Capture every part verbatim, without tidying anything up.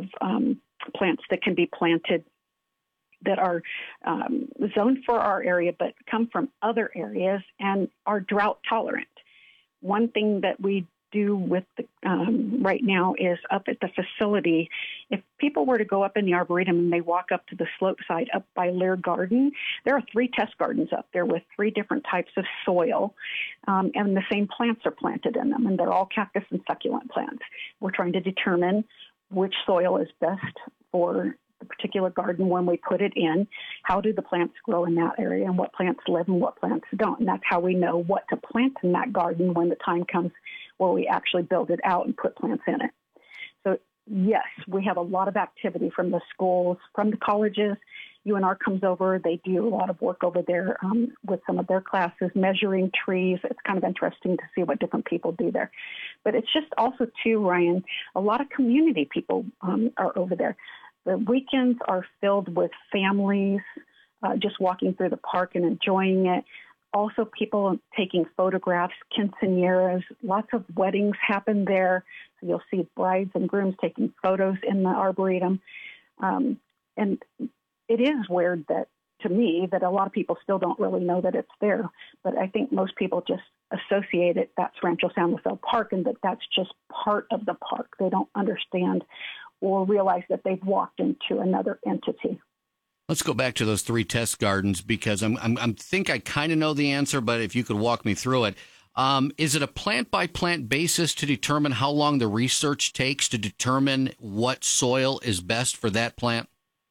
of um, plants that can be planted that are um, zoned for our area but come from other areas and are drought tolerant. One thing that we do with the, um, right now is up at the facility, if people were to go up in the Arboretum and they walk up to the slope side up by Lear Garden, there are three test gardens up there with three different types of soil, um, and the same plants are planted in them, and they're all cactus and succulent plants. We're trying to determine which soil is best for the particular garden when we put it in. How do the plants grow in that area, and what plants live and what plants don't? And that's how we know what to plant in that garden when the time comes where we actually build it out and put plants in it. So yes, we have a lot of activity from the schools, from the colleges. U N R comes over. They do a lot of work over there um, with some of their classes, measuring trees. It's kind of interesting to see what different people do there. But it's just also, too, Ryan, a lot of community people um, are over there. The weekends are filled with families uh, just walking through the park and enjoying it. Also, people taking photographs, quinceañeras, lots of weddings happen there. So you'll see brides and grooms taking photos in the Arboretum. Um, and it is weird that, to me, that a lot of people still don't really know that it's there. But I think most people just associate it, that's Rancho San Rafael Park, and that that's just part of the park. They don't understand or realize that they've walked into another entity. Let's go back to those three test gardens, because I'm, I'm, I think I kind of know the answer, but if you could walk me through it. Um, is it a plant-by-plant basis to determine how long the research takes to determine what soil is best for that plant?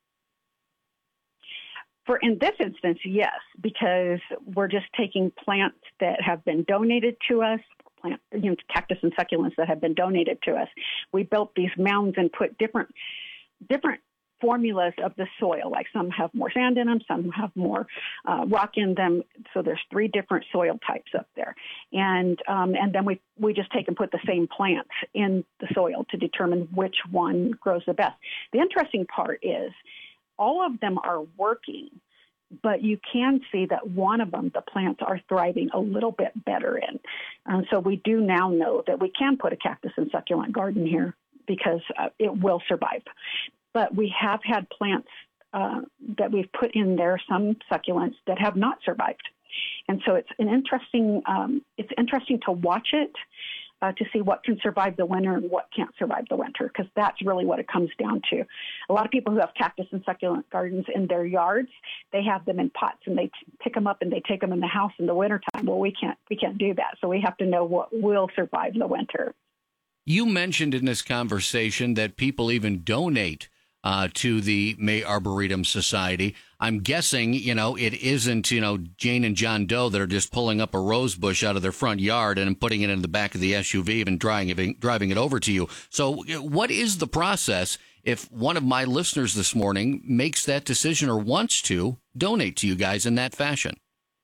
For in this instance, yes, because we're just taking plants that have been donated to us, plant, you know, cactus and succulents that have been donated to us. We built these mounds and put different different formulas of the soil. Like some have more sand in them, some have more uh, rock in them. So there's three different soil types up there, and um, and then we we just take and put the same plants in the soil to determine which one grows the best. The interesting part is all of them are working, but you can see that one of them, the plants are thriving a little bit better in. And so we do now know that we can put a cactus and succulent garden here because uh, it will survive. But we have had plants uh, that we've put in there, some succulents that have not survived. And so it's an interesting, um, it's interesting to watch it, Uh, to see what can survive the winter and what can't survive the winter, because that's really what it comes down to. A lot of people who have cactus and succulent gardens in their yards, they have them in pots and they t- pick them up and they take them in the house in the wintertime. Well, we can't we can't do that, so we have to know what will survive the winter. You mentioned in this conversation that people even donate Uh, to the May Arboretum Society. I'm guessing, you know, it isn't, you know, Jane and John Doe that are just pulling up a rose bush out of their front yard and putting it in the back of the S U V and driving it, driving it over to you. So what is the process if one of my listeners this morning makes that decision or wants to donate to you guys in that fashion?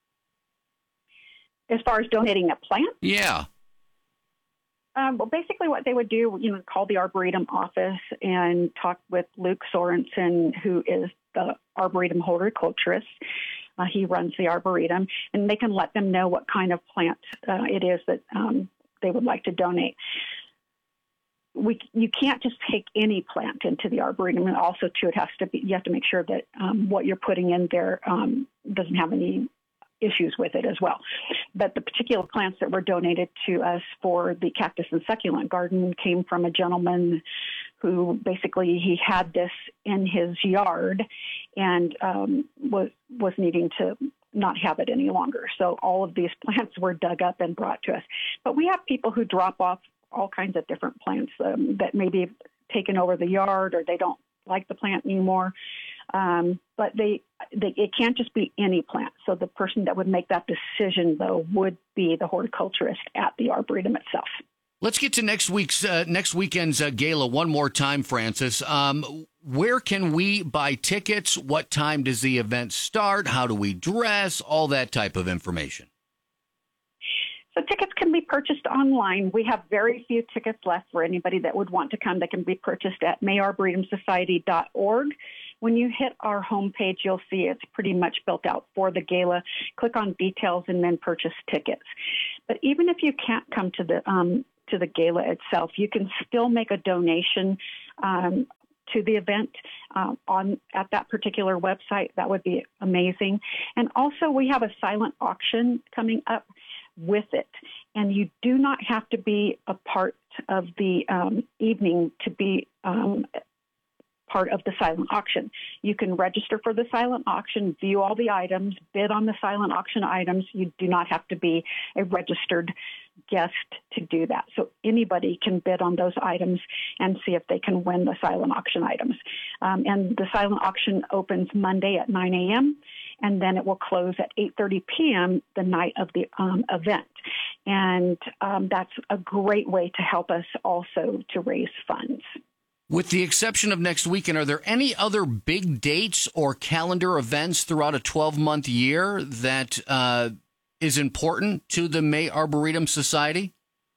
As far as donating a plant? Yeah. Um, well, basically what they would do, you know, call the Arboretum office and talk with Luke Sorensen, who is the Arboretum horticulturist. Uh, he runs the Arboretum, and they can let them know what kind of plant uh, it is that um, they would like to donate. We, you can't just take any plant into the Arboretum, and also, too, it has to be, you have to make sure that um, what you're putting in there um, doesn't have any issues with it as well. But the particular plants that were donated to us for the cactus and succulent garden came from a gentleman who basically he had this in his yard and um, was was needing to not have it any longer. So all of these plants were dug up and brought to us. But we have people who drop off all kinds of different plants um, that maybe have taken over the yard or they don't like the plant anymore. Um, but they, they, it can't just be any plant. So the person that would make that decision, though, would be the horticulturist at the Arboretum itself. Let's get to next week's uh, next weekend's uh, gala one more time, Frances. Um, where can we buy tickets? What time does the event start? How do we dress? All that type of information. So tickets can be purchased online. We have very few tickets left for anybody that would want to come. They can be purchased at may arboretum society dot org. When you hit our homepage, you'll see it's pretty much built out for the gala. Click on details and then purchase tickets. But even if you can't come to the um, to the gala itself, you can still make a donation um, to the event uh, on at that particular website, that would be amazing. And also, we have a silent auction coming up with it, and you do not have to be a part of the um, evening to be um, part of the silent auction. You can register for the silent auction, view all the items, bid on the silent auction items. You do not have to be a registered guest to do that. So anybody can bid on those items and see if they can win the silent auction items. Um, and the silent auction opens Monday at nine a.m., and then it will close at eight thirty p.m. the night of the um, event. And um, that's a great way to help us also to raise funds. With the exception of next weekend, are there any other big dates or calendar events throughout a twelve-month year that uh, is important to the May Arboretum Society?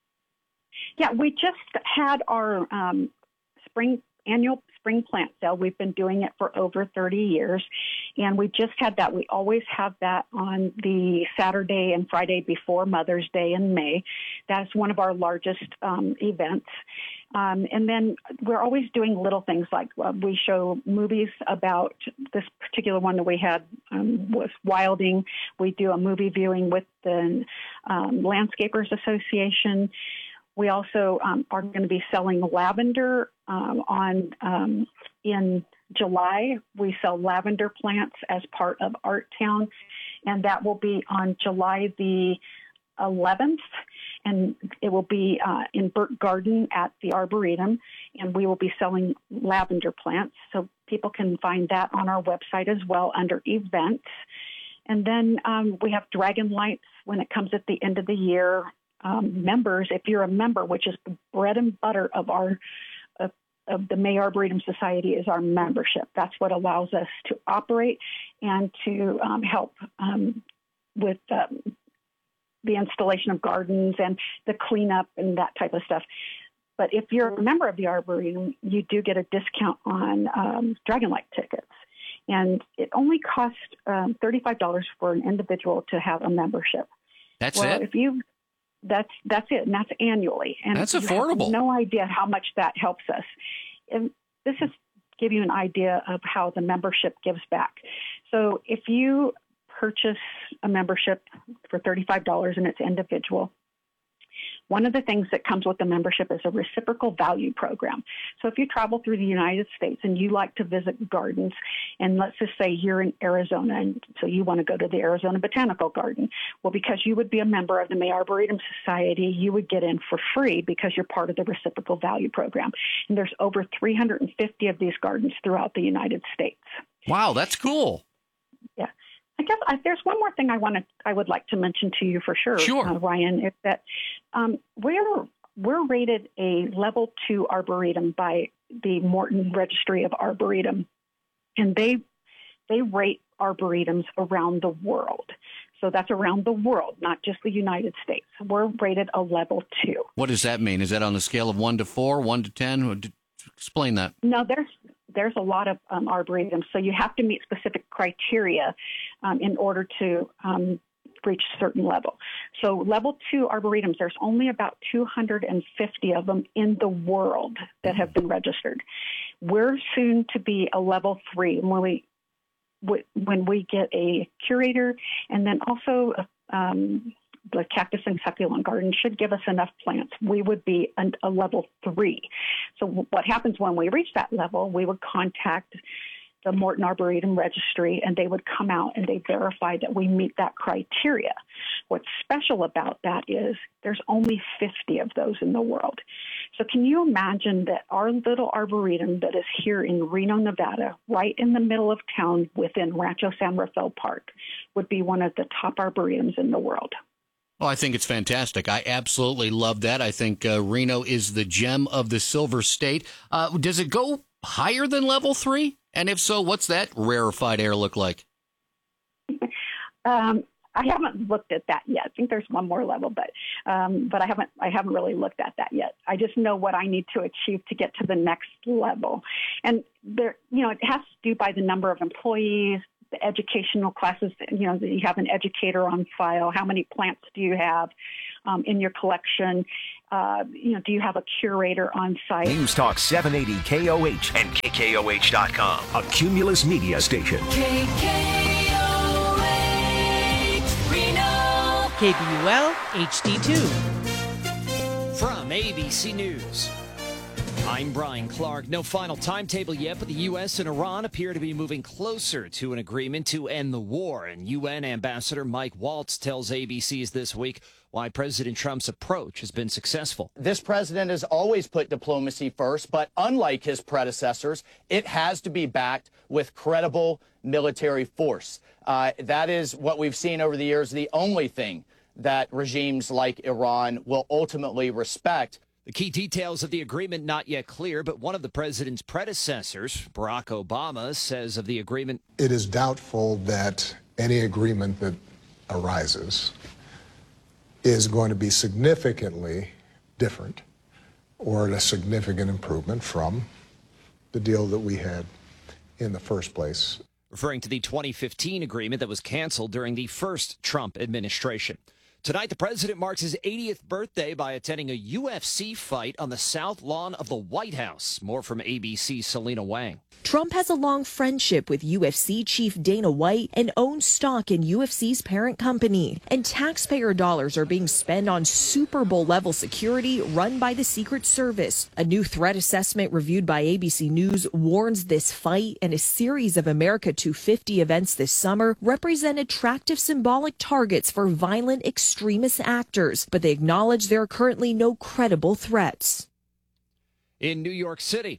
Yeah, we just had our um, spring annual spring plant sale. We've been doing it for over thirty years, and we just had that. We always have that on the Saturday and Friday before Mother's Day in May. That's one of our largest um, events. Um, and then we're always doing little things like uh, we show movies about this particular one that we had um, was Wilding. We do a movie viewing with the um, Landscapers Association. We also um, are going to be selling lavender um, on um, in July. We sell lavender plants as part of Art Town, and that will be on July the eleventh. And it will be uh, in Burt Garden at the Arboretum, and we will be selling lavender plants. So people can find that on our website as well under events. And then um, we have Dragon Lights when it comes at the end of the year. Um, members, if you're a member, which is the bread and butter of our of, of the May Arboretum Society, is our membership. That's what allows us to operate and to um, help um, with um, the installation of gardens and the cleanup and that type of stuff. But if you're a member of the Arboretum, you do get a discount on um, Dragonlight tickets. And it only costs um, thirty-five dollars for an individual to have a membership. That's well, it? If you, that's that's it, and that's annually. And that's you affordable. have no idea how much that helps us. And this is give you an idea of how the membership gives back. So if you purchase a membership for thirty-five dollars and it's individual, one of the things that comes with the membership is a reciprocal value program. So if you travel through the United States and you like to visit gardens, and let's just say you're in Arizona, and so you want to go to the Arizona Botanical Garden, well, because you would be a member of the May Arboretum Society, you would get in for free because you're part of the reciprocal value program. And there's over three hundred fifty of these gardens throughout the United States. Wow, that's cool. Yeah. I guess I, there's one more thing I want to, I would like to mention to you for sure, sure. Uh, Ryan, is that um, we're we're rated a level two arboretum by the Morton Registry of Arboretum, and they they rate arboretums around the world. So that's around the world, not just the United States. We're rated a level two. What does that mean? Is that on a scale of one to four, one to ten? Explain that. No, there's there's a lot of um, arboretums, so you have to meet specific criteria um, in order to um, reach a certain level. So level two arboretums, there's only about two hundred fifty of them in the world that have been registered. We're soon to be a level three when we when we get a curator, and then also um, the cactus and succulent garden should give us enough plants. We would be an, a level three. So what happens when we reach that level, we would contact the Morton Arboretum Registry, and they would come out and they verify that we meet that criteria. What's special about that is there's only fifty of those in the world. So can you imagine that our little arboretum that is here in Reno, Nevada, right in the middle of town within Rancho San Rafael Park, would be one of the top arboretums in the world? Well, I think it's fantastic. I absolutely love that. I think uh, Reno is the gem of the Silver State. Uh, does it go higher than level three? And if so, what's that rarefied air look like? Um, I haven't looked at that yet. I think there's one more level, but um, but I haven't I haven't really looked at that yet. I just know what I need to achieve to get to the next level, and there, you know, it has to do by the number of employees, the educational classes. You know, you have an educator on file. How many plants do you have um, in your collection? Uh, you know, do you have a curator on site? News Talk seven eighty K O H and K K O H dot com, a Cumulus media station. K K O H, Reno. K B U L H D two. From A B C News, I'm Brian Clark. No final timetable yet, but the U S and Iran appear to be moving closer to an agreement to end the war. And U N Ambassador Mike Waltz tells A B C's This Week why President Trump's approach has been successful. This president has always put diplomacy first, but unlike his predecessors, it has to be backed with credible military force. Uh, that is what we've seen over the years, the only thing that regimes like Iran will ultimately respect. The key details of the agreement not yet clear, but one of the president's predecessors, Barack Obama, says of the agreement, it is doubtful that any agreement that arises is going to be significantly different or a significant improvement from the deal that we had in the first place. Referring to the twenty fifteen agreement that was canceled during the first Trump administration. Tonight, the president marks his eightieth birthday by attending a U F C fight on the south lawn of the White House. More from A B C's Selena Wang. Trump has a long friendship with U F C chief Dana White and owns stock in U F C's parent company. And taxpayer dollars are being spent on Super Bowl level security run by the Secret Service. A new threat assessment reviewed by A B C News warns this fight and a series of America two fifty events this summer represent attractive symbolic targets for violent extremist actors, but they acknowledge there are currently no credible threats. In New York City,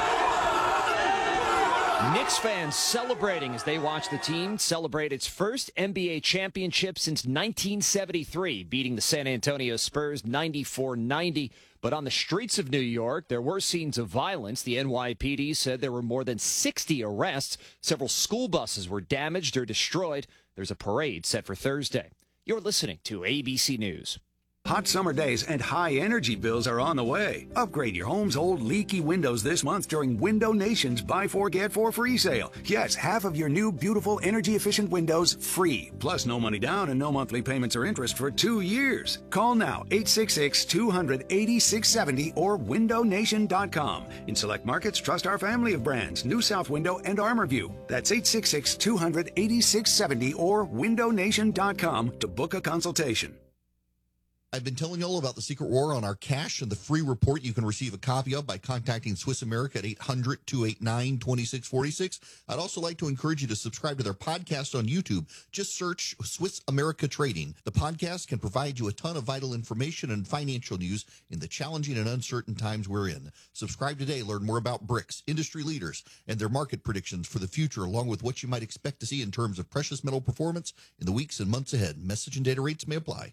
Knicks fans celebrating as they watch the team celebrate its first N B A championship since nineteen seventy-three, beating the San Antonio Spurs ninety-four ninety. But on the streets of New York, there were scenes of violence. The N Y P D said there were more than sixty arrests. Several school buses were damaged or destroyed. There's a parade set for Thursday. You're listening to A B C News. Hot summer days and high energy bills are on the way. Upgrade your home's old leaky windows this month during Window Nation's Buy Four, Get Four free sale. Yes, half of your new, beautiful, energy-efficient windows free. Plus no money down and no monthly payments or interest for two years. Call now, eight six six, two hundred, eighty-six seventy or window nation dot com. In select markets, trust our family of brands, New South Window and ArmorView. That's eight six six, two hundred, eighty-six seventy or window nation dot com to book a consultation. I've been telling you all about the Secret War on our cash and the free report you can receive a copy of by contacting Swiss America at eight hundred, two eight nine, two six four six. I'd also like to encourage you to subscribe to their podcast on YouTube. Just search Swiss America Trading. The podcast can provide you a ton of vital information and financial news in the challenging and uncertain times we're in. Subscribe today. Learn more about BRICS, industry leaders, and their market predictions for the future, along with what you might expect to see in terms of precious metal performance in the weeks and months ahead. Message and data rates may apply.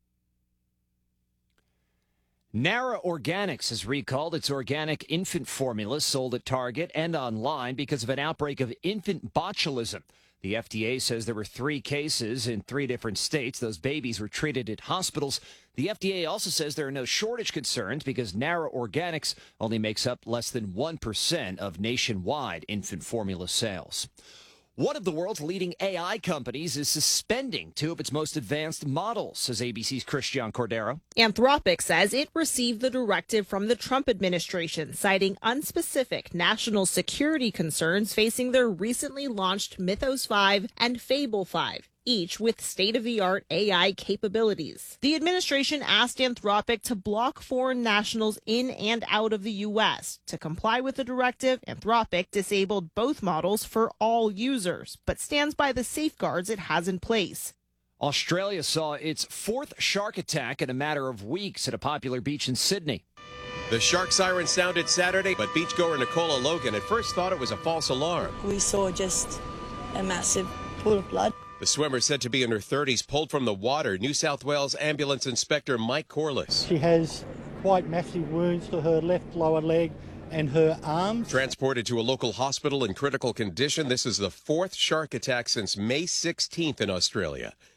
Nara Organics has recalled its organic infant formula sold at Target and online because of an outbreak of infant botulism. The F D A says there were three cases in three different states. Those babies were treated at hospitals. The F D A also says there are no shortage concerns because Nara Organics only makes up less than one percent of nationwide infant formula sales. One of the world's leading A I companies is suspending two of its most advanced models, says A B C's Christian Cordero. Anthropic says it received the directive from the Trump administration, citing unspecific national security concerns facing their recently launched Mythos five and Fable five, each with state-of-the-art A I capabilities. The administration asked Anthropic to block foreign nationals in and out of the U S. To comply with the directive, Anthropic disabled both models for all users, but stands by the safeguards it has in place. Australia saw its fourth shark attack in a matter of weeks at a popular beach in Sydney. The shark siren sounded Saturday, but beachgoer Nicola Logan at first thought it was a false alarm. We saw just a massive pool of blood. The swimmer, said to be in her thirties, pulled from the water. New South Wales Ambulance Inspector Mike Corliss. She has quite massive wounds to her left lower leg and her arms. Transported to a local hospital in critical condition. This is the fourth shark attack since May sixteenth in Australia.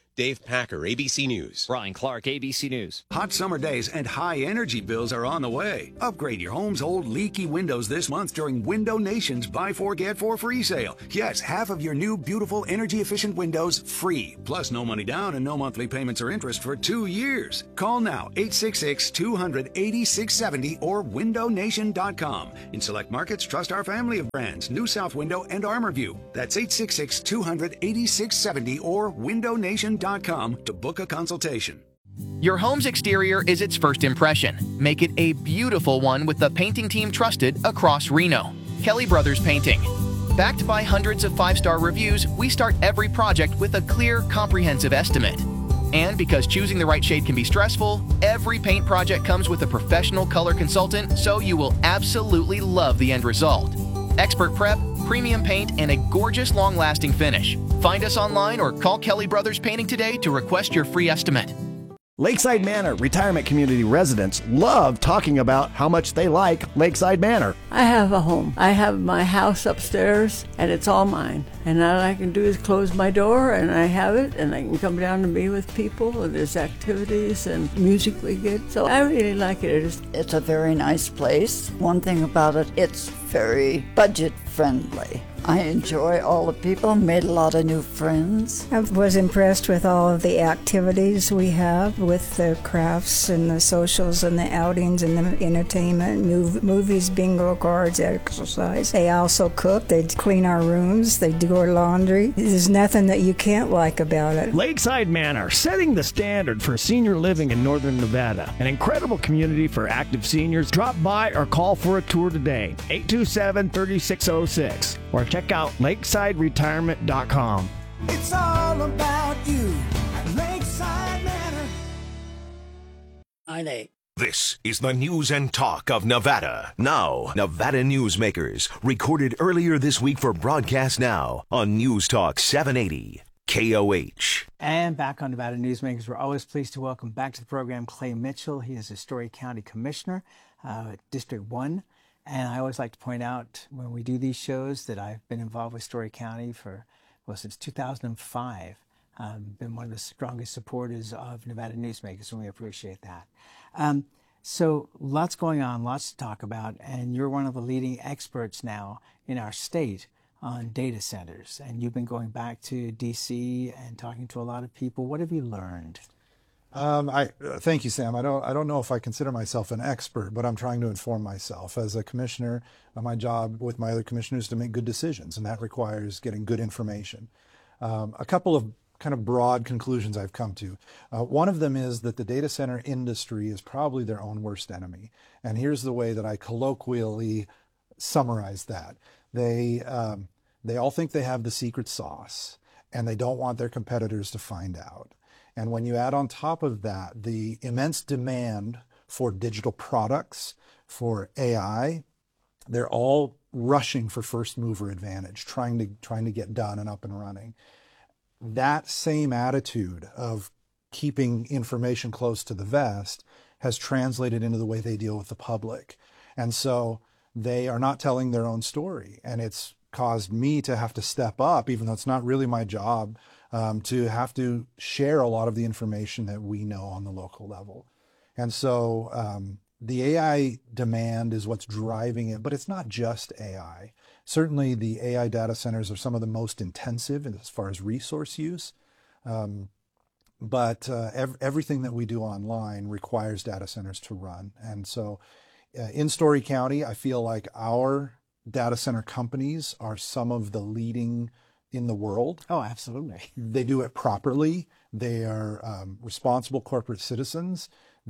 Dave Packer, A B C News. Brian Clark, A B C News. Hot summer days and high energy bills are on the way. Upgrade your home's old leaky windows this month during Window Nation's Buy Four Get Four free sale. Yes, half of your new beautiful energy efficient windows free. Plus no money down and no monthly payments or interest for two years. Call now eight six six, two hundred, eighty-six seventy or window nation dot com. In select markets, trust our family of brands, New South Window and ArmorView. That's eight six six, two hundred, eighty-six seventy or window nation dot com to book a consultation. Your home's exterior is its first impression. Make it a beautiful one with the painting team trusted across Reno. Kelly Brothers Painting. Backed by hundreds of five-star reviews, we start every project with a clear, comprehensive estimate. And because choosing the right shade can be stressful, every paint project comes with a professional color consultant, so you will absolutely love the end result. Expert prep, premium paint, and a gorgeous long-lasting finish. Find us online or call Kelly Brothers Painting today to request your free estimate. Lakeside Manor retirement community residents love talking about how much they like Lakeside Manor. I have a home. I have my house upstairs, and it's all mine. And all I can do is close my door, and I have it, and I can come down and be with people, and there's activities and music we get. So I really like it. It's, it's a very nice place. One thing about it, it's very budget friendly. I enjoy all the people, made a lot of new friends. I was impressed with all of the activities we have with the crafts and the socials and the outings and the entertainment, mov- movies, bingo cards, exercise. They also cook, they clean our rooms, they do our laundry. There's nothing that you can't like about it. Lakeside Manor, setting the standard for senior living in Northern Nevada. An incredible community for active seniors. Drop by or call for a tour today. eight two seven, three six zero six or check out lakeside retirement dot com. It's all about you at Lakeside Manor. nine eight. This is the news and talk of Nevada. Now, Nevada Newsmakers, recorded earlier this week for broadcast now on News Talk seven eighty K O H. And back on Nevada Newsmakers, we're always pleased to welcome back to the program Clay Mitchell. He is a Story County Commissioner, uh, District one. And I always like to point out when we do these shows that I've been involved with Story County for, well, since two thousand five. Um, been one of the strongest supporters of Nevada Newsmakers, and we appreciate that. Um, so lots going on, lots to talk about, and you're one of the leading experts now in our state on data centers. And you've been going back to D C and talking to a lot of people. What have you learned? Um, I uh, thank you, Sam. I don't I don't know if I consider myself an expert, but I'm trying to inform myself. As a commissioner, uh, my job with my other commissioners is to make good decisions, and that requires getting good information. Um, a couple of kind of broad conclusions I've come to. Uh, one of them is that the data center industry is probably their own worst enemy, and here's the way that I colloquially summarize that. They um, they all think they have the secret sauce, and they don't want their competitors to find out. And when you add on top of that the immense demand for digital products, for A I, they're all rushing for first mover advantage, trying to trying to get done and up and running. That same attitude of keeping information close to the vest has translated into the way they deal with the public. And so they are not telling their own story. And it's caused me to have to step up, even though it's not really my job, um, to have to share a lot of the information that we know on the local level. And so um, the A I demand is what's driving it, but it's not just A I. Certainly the A I data centers are some of the most intensive as far as resource use. Um, but uh, ev- everything that we do online requires data centers to run. And so uh, in Story County, I feel like our data center companies are some of the leading in the world. Oh, absolutely. They do it properly. They are um, responsible corporate citizens.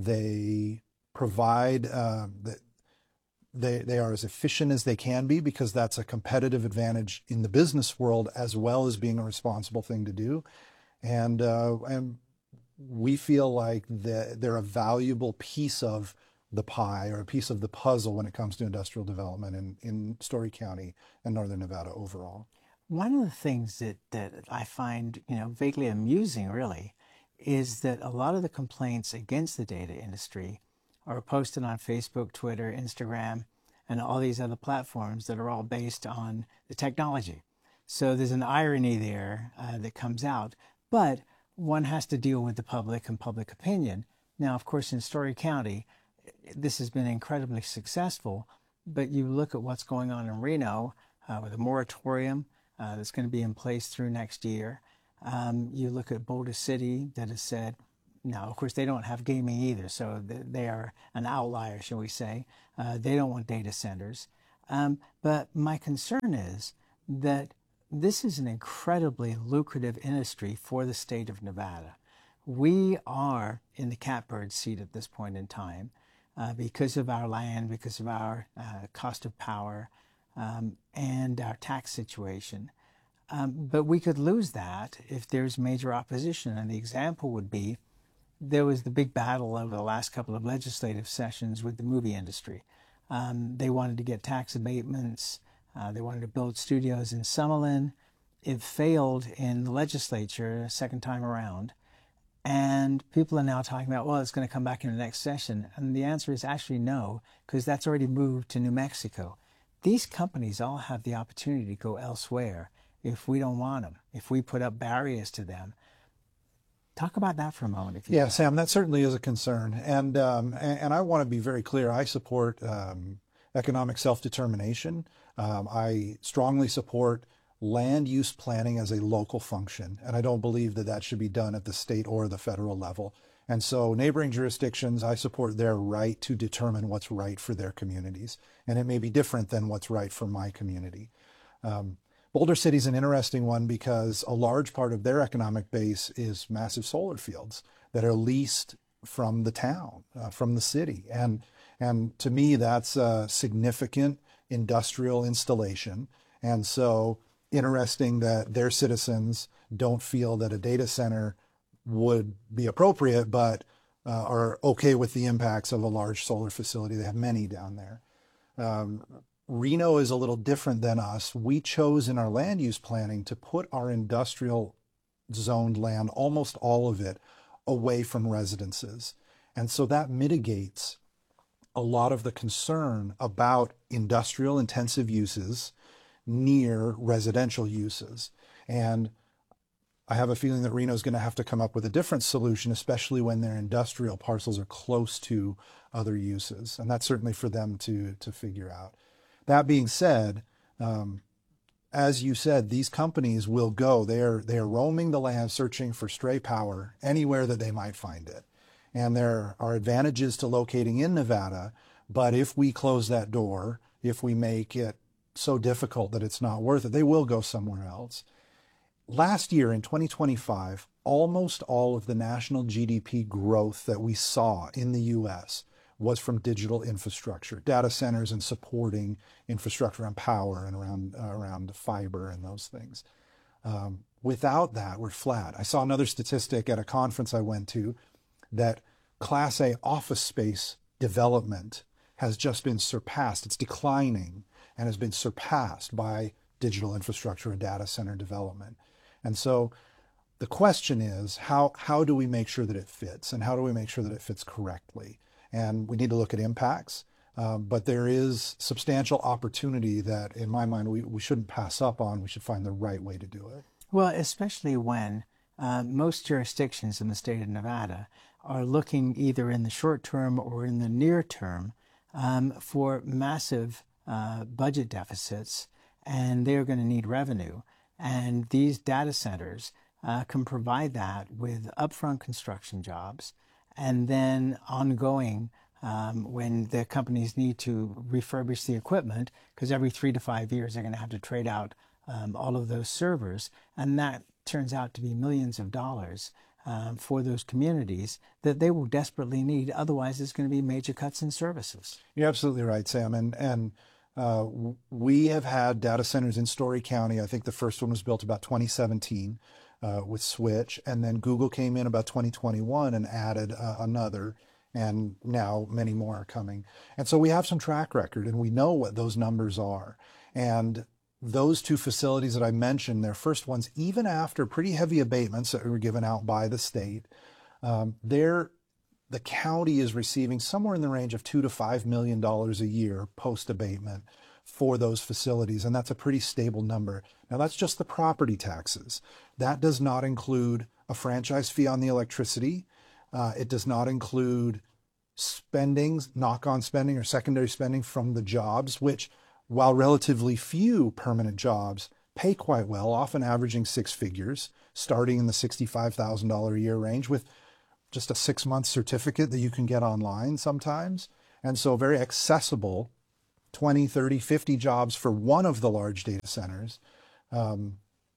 They provide, uh, the, they, they are as efficient as they can be, because that's a competitive advantage in the business world as well as being a responsible thing to do. And, uh, and we feel like the, they're a valuable piece of the pie, or a piece of the puzzle when it comes to industrial development in, in Story County and Northern Nevada overall. One of the things that, that I find, you know, vaguely amusing really, is that a lot of the complaints against the data industry are posted on Facebook, Twitter, Instagram, and all these other platforms that are all based on the technology. So there's an irony there uh, that comes out. But one has to deal with the public and public opinion. Now, of course, in Story County, this has been incredibly successful, but you look at what's going on in Reno uh, with a moratorium uh, that's going to be in place through next year. Um, you look at Boulder City that has said, now, of course, they don't have gaming either, so they are an outlier, shall we say. Uh, they don't want data centers. Um, but my concern is that this is an incredibly lucrative industry for the state of Nevada. We are in the catbird seat at this point in time uh, because of our land, because of our uh, cost of power, um, and our tax situation. Um, but we could lose that if there's major opposition. And the example would be, there was the big battle over the last couple of legislative sessions with the movie industry. Um, they wanted to get tax abatements. Uh, they wanted to build studios in Summerlin. It failed in the legislature a second time around. And people are now talking about, well, it's going to come back in the next session. And the answer is actually no, because that's already moved to New Mexico. These companies all have the opportunity to go elsewhere if we don't want them, if we put up barriers to them. Talk about that for a moment. If you yeah, can. Sam, that certainly is a concern. And, um, and, and I want to be very clear. I support um, economic self-determination. Um, I strongly support land use planning as a local function. And I don't believe that that should be done at the state or the federal level. And so neighboring jurisdictions, I support their right to determine what's right for their communities. And it may be different than what's right for my community. Um, Boulder City is an interesting one because a large part of their economic base is massive solar fields that are leased from the town, uh, from the city. And, and to me, that's a significant industrial installation. And so interesting that their citizens don't feel that a data center would be appropriate, but uh, are okay with the impacts of a large solar facility. They have many down there. Um, Reno is a little different than us. We chose in our land use planning to put our industrial zoned land, almost all of it, away from residences. And so that mitigates a lot of the concern about industrial intensive uses near residential uses. And I have a feeling that Reno is going to have to come up with a different solution, especially when their industrial parcels are close to other uses. And that's certainly for them to, to figure out. That being said, um, as you said, these companies will go. They are, they are roaming the land searching for stray power anywhere that they might find it. And there are advantages to locating in Nevada, but if we close that door, if we make it so difficult that it's not worth it, they will go somewhere else. Last year in twenty twenty-five, almost all of the national G D P growth that we saw in the U S was from digital infrastructure, data centers and supporting infrastructure and power and around, uh, around fiber and those things. Um, without that, we're flat. I saw another statistic at a conference I went to that Class A office space development has just been surpassed. It's declining and has been surpassed by digital infrastructure and data center development. And so the question is, how, how do we make sure that it fits? And how do we make sure that it fits correctly? And we need to look at impacts, um, but there is substantial opportunity that, in my mind, we, we shouldn't pass up on. We should find the right way to do it. Well, especially when uh, most jurisdictions in the state of Nevada are looking either in the short term or in the near term um, for massive uh, budget deficits, and they're going to need revenue. And these data centers uh, can provide that with upfront construction jobs and then ongoing um, when the companies need to refurbish the equipment, because every three to five years they're going to have to trade out um, all of those servers. And that turns out to be millions of dollars um, for those communities that they will desperately need. Otherwise, there's going to be major cuts in services. You're absolutely right, Sam. And, and uh, we have had data centers in Story County. I think the first one was built about twenty seventeen. Uh, with Switch, and then Google came in about twenty twenty-one and added uh, another, and now many more are coming. And so we have some track record, and we know what those numbers are. And those two facilities that I mentioned, they're first ones, even after pretty heavy abatements that were given out by the state, um, they're, the county is receiving somewhere in the range of two to five million dollars a year post abatement for those facilities, and that's a pretty stable number. Now, that's just the property taxes. That does not include a franchise fee on the electricity. Uh, it does not include spending, knock-on spending or secondary spending from the jobs, which, while relatively few permanent jobs, pay quite well, often averaging six figures, starting in the sixty-five thousand dollars a year range with just a six-month certificate that you can get online sometimes. And so very accessible, twenty, thirty, fifty jobs for one of the large data centers. Um,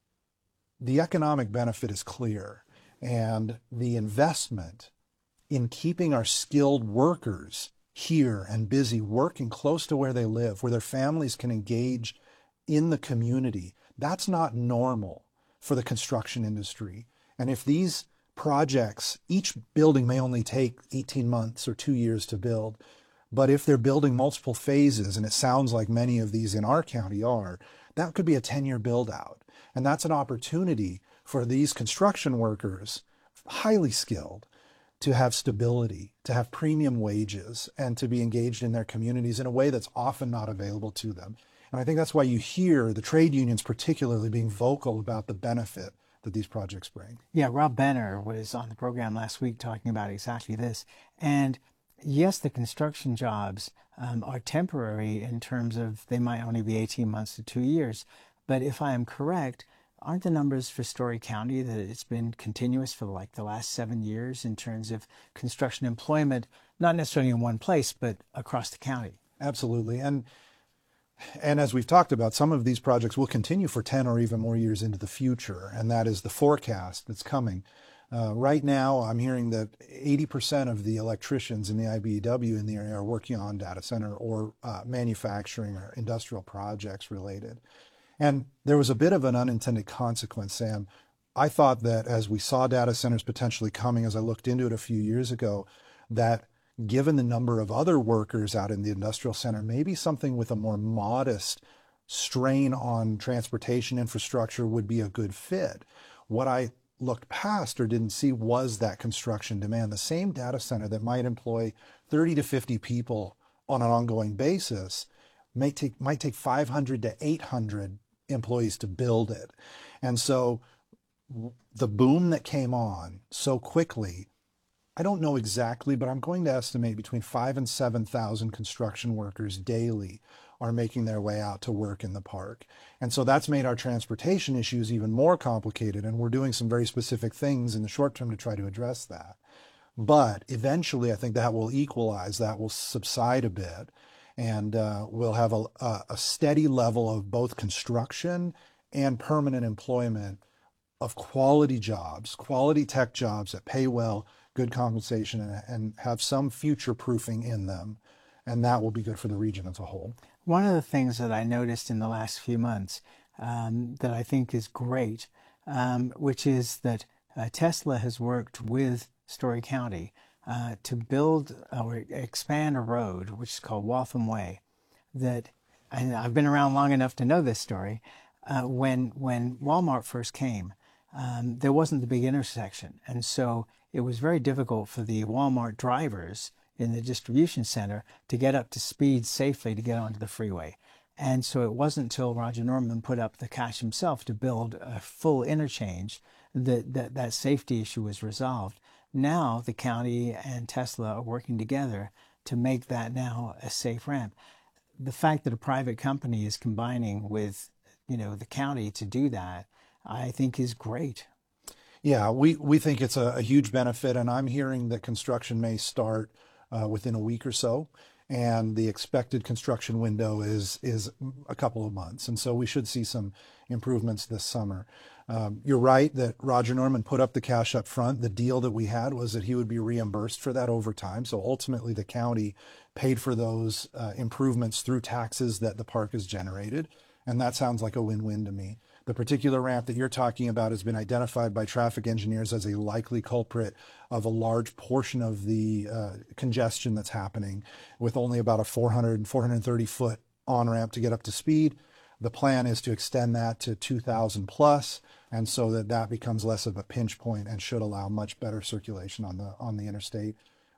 the economic benefit is clear, and the investment in keeping our skilled workers here and busy, working close to where they live, where their families can engage in the community, that's not normal for the construction industry. And if these projects, each building may only take eighteen months or two years to build, but if they're building multiple phases, and it sounds like many of these in our county are, that could be a ten-year build out. And that's an opportunity for these construction workers, highly skilled, to have stability, to have premium wages, and to be engaged in their communities in a way that's often not available to them. And I think that's why you hear the trade unions particularly being vocal about the benefit that these projects bring. Yeah, Rob Benner was on the program last week talking about exactly this. And yes, the construction jobs um, are temporary in terms of they might only be eighteen months to two years. But if I am correct, aren't the numbers for Story County that it's been continuous for like the last seven years in terms of construction employment, not necessarily in one place, but across the county? Absolutely. And And as we've talked about, some of these projects will continue for ten or even more years into the future, and that is the forecast that's coming. Uh, right now, I'm hearing that eighty percent of the electricians in the I B E W in the area are working on data center or uh, manufacturing or industrial projects related. And there was a bit of an unintended consequence, Sam. I thought that as we saw data centers potentially coming, as I looked into it a few years ago, that given the number of other workers out in the industrial center, maybe something with a more modest strain on transportation infrastructure would be a good fit. What I looked past or didn't see was that construction demand. The same data center that might employ thirty to fifty people on an ongoing basis may take, might take five hundred to eight hundred employees to build it. And so the boom that came on so quickly, I don't know exactly, but I'm going to estimate between five and seven thousand construction workers daily are making their way out to work in the park. And so that's made our transportation issues even more complicated, and we're doing some very specific things in the short term to try to address that. But eventually, I think that will equalize, that will subside a bit, and uh, we'll have a, a steady level of both construction and permanent employment of quality jobs, quality tech jobs that pay well, good compensation, and, and have some future proofing in them. And that will be good for the region as a whole. One of the things that I noticed in the last few months um, that I think is great, um, which is that uh, Tesla has worked with Story County uh, to build or expand a road, which is called Waltham Way, that, and I've been around long enough to know this story, uh, when, when Walmart first came, um, there wasn't the big intersection. And so it was very difficult for the Walmart drivers in the distribution center to get up to speed safely to get onto the freeway. And so it wasn't until Roger Norman put up the cash himself to build a full interchange that that, that safety issue was resolved. Now the county and Tesla are working together to make that now a safe ramp. The fact that a private company is combining with, you know, the county to do that, I think is great. Yeah, we, we think it's a, a huge benefit, and I'm hearing that construction may start uh, within a week or so, and the expected construction window is is a couple of months, and so we should see some improvements this summer. Um, you're right that Roger Norman put up the cash up front. The deal that we had was that he would be reimbursed for that over time, so ultimately the county paid for those uh, improvements through taxes that the park has generated, and that sounds like a win-win to me. The particular ramp that you're talking about has been identified by traffic engineers as a likely culprit of a large portion of the uh, congestion that's happening, with only about a four hundred, four hundred thirty foot on-ramp to get up to speed. The plan is to extend that to two thousand plus, and so that that becomes less of a pinch point and should allow much better circulation on the on the interstate.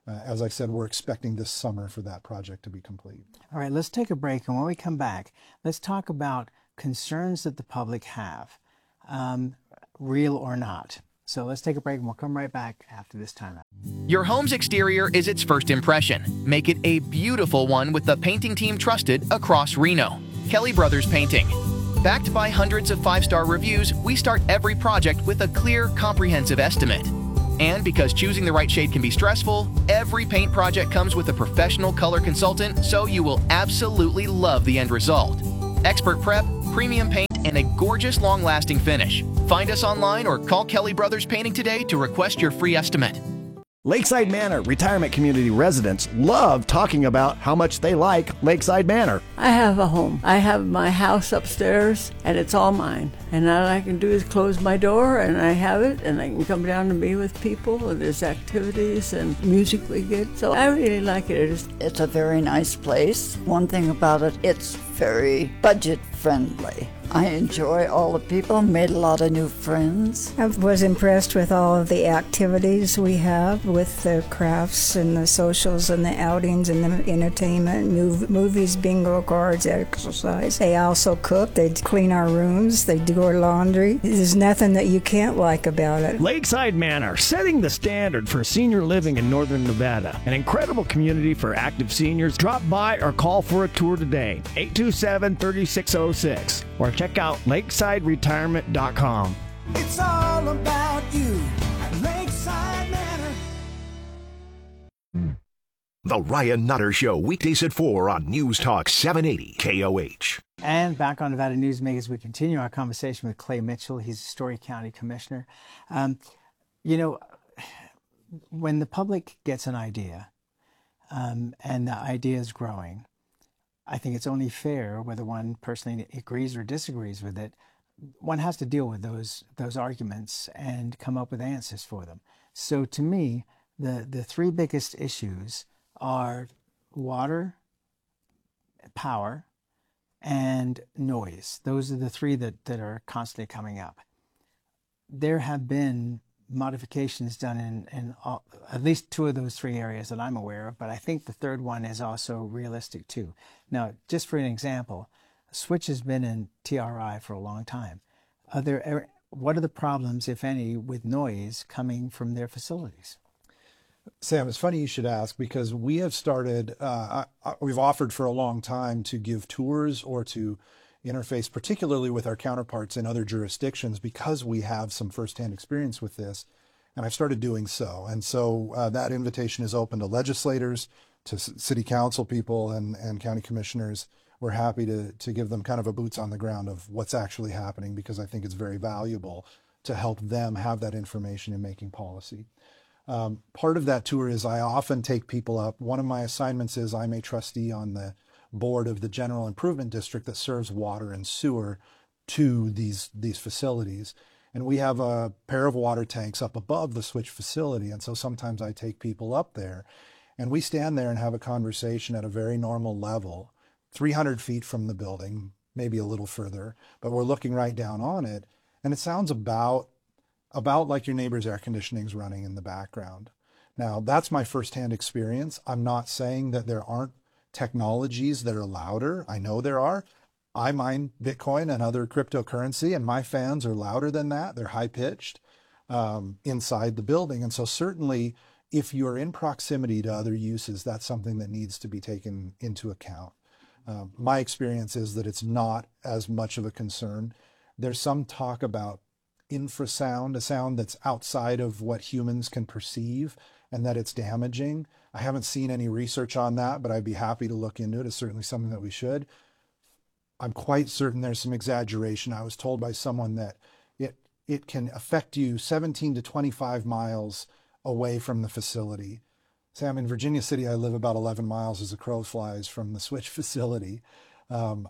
uh, as I said, we're expecting this summer for that project to be complete. All right, let's take a break. And when we come back, let's talk about concerns that the public have, um, real or not. So let's take a break and we'll come right back after this timeout. Your home's exterior is its first impression. Make it a beautiful one with the painting team trusted across Reno. Kelly Brothers Painting. Backed by hundreds of five-star reviews, we start every project with a clear, comprehensive estimate. And because choosing the right shade can be stressful, every paint project comes with a professional color consultant, so you will absolutely love the end result. Expert prep, premium paint, and a gorgeous long-lasting finish. Find us online or call Kelly Brothers Painting today to request your free estimate. Lakeside Manor retirement community residents love talking about how much they like Lakeside Manor. I have a home. I have my house upstairs, and it's all mine. And all I can do is close my door, and I have it, and I can come down and be with people, and there's activities and music we get. So I really like it. It's, it's a very nice place. One thing about it, it's very budget friendly. I enjoy all the people, made a lot of new friends. I was impressed with all of the activities we have with the crafts and the socials and the outings and the entertainment, mov- movies, bingo cards, exercise. They also cook, they clean our rooms, they do our laundry. There's nothing that you can't like about it. Lakeside Manor, setting the standard for senior living in Northern Nevada. An incredible community for active seniors. Drop by or call for a tour today. eight two seven, three six zero six. Or check out lakeside retirement dot com. It's all about you at Lakeside Manor. The Ryan Nutter Show, weekdays at four on News Talk seven eighty K O H. And back on Nevada Newsmakers, we continue our conversation with Clay Mitchell. He's a Story County Commissioner. Um, you know, when the public gets an idea um, and the idea is growing, I think it's only fair, whether one personally agrees or disagrees with it, one has to deal with those those arguments and come up with answers for them. So to me, the, the three biggest issues are water, power, and noise. Those are the three that, that are constantly coming up. There have been modifications done in, in all, at least two of those three areas that I'm aware of, but I think the third one is also realistic too. Now, just for an example, Switch has been in T R I for a long time. Are there, what are the problems, if any, with noise coming from their facilities? Sam, it's funny you should ask, because we have started, uh, I, I, we've offered for a long time to give tours or to interface particularly with our counterparts in other jurisdictions, because we have some firsthand experience with this, and I've started doing so. And so uh, that invitation is open to legislators, to c- city council people, and, and county commissioners. We're happy to, to give them kind of a boots on the ground of what's actually happening, because I think it's very valuable to help them have that information in making policy. Um, part of that tour is I often take people up. One of my assignments is I'm a trustee on the board of the General Improvement District that serves water and sewer to these these facilities. And we have a pair of water tanks up above the Switch facility. And so sometimes I take people up there and we stand there and have a conversation at a very normal level, three hundred feet from the building, maybe a little further, but we're looking right down on it. And it sounds about, about like your neighbor's air conditioning's running in the background. Now, that's my firsthand experience. I'm not saying that there aren't technologies that are louder. I know there are. I mine Bitcoin and other cryptocurrency, and my fans are louder than that. They're high pitched um, inside the building. And so certainly if you're in proximity to other uses, that's something that needs to be taken into account. Um, my experience is that it's not as much of a concern. There's some talk about infrasound, a sound that's outside of what humans can perceive, and that it's damaging. I haven't seen any research on that, but I'd be happy to look into it. It's certainly something that we should. I'm quite certain there's some exaggeration. I was told by someone that it it can affect you seventeen to twenty-five miles away from the facility. Sam, in Virginia City, I live about eleven miles as the crow flies from the Switch facility. Um,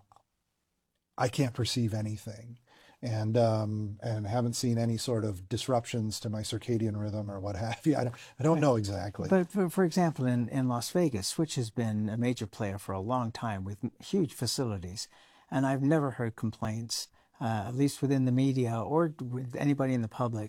I can't perceive anything. And um, and haven't seen any sort of disruptions to my circadian rhythm or what have you. I don't, I don't know exactly. But for, for example, in, in Las Vegas, Switch has been a major player for a long time with huge facilities. And I've never heard complaints, uh, at least within the media or with anybody in the public,